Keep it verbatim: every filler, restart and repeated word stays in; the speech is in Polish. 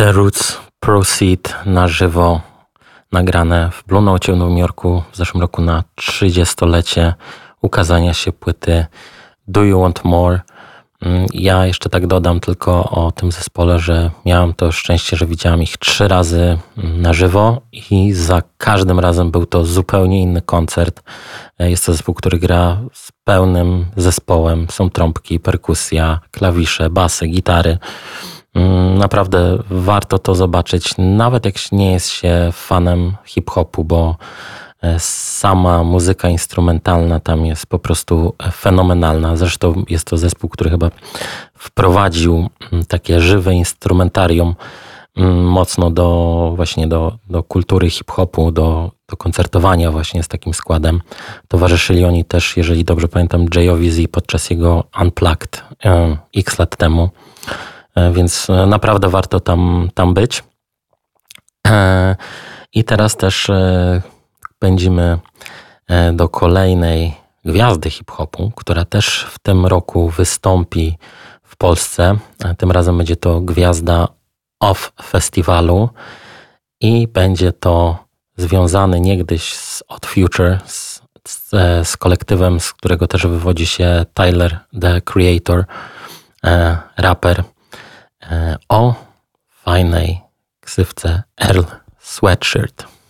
The Roots Proceed na żywo, nagrane w Blue Note w Nowym Jorku w zeszłym roku na trzydziestolecie ukazania się płyty Do You Want More. Ja jeszcze tak dodam tylko o tym zespole, że miałem to szczęście, że widziałem ich trzy razy na żywo i za każdym razem był to zupełnie inny koncert. Jest to zespół, który gra z pełnym zespołem. Są trąbki, perkusja, klawisze, basy, gitary. Naprawdę warto to zobaczyć, nawet jak nie jest się fanem hip-hopu, bo sama muzyka instrumentalna tam jest po prostu fenomenalna. Zresztą jest to zespół, który chyba wprowadził takie żywe instrumentarium mocno do właśnie do, do kultury hip-hopu, do, do koncertowania właśnie z takim składem. Towarzyszyli oni też, jeżeli dobrze pamiętam, Jay-Owi Z podczas jego Unplugged x lat temu. Więc naprawdę warto tam, tam być. I teraz też pędzimy do kolejnej gwiazdy hip-hopu, która też w tym roku wystąpi w Polsce. Tym razem będzie to gwiazda Off Festiwalu i będzie to związany niegdyś z Odd Future, z, z, z kolektywem, z którego też wywodzi się Tyler, the Creator, raper o fajnej ksywce Earl Sweatshirt.